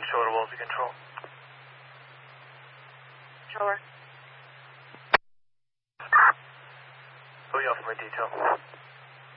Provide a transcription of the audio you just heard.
Controller to Wolsey Control. Controller. Who are you off for my detail?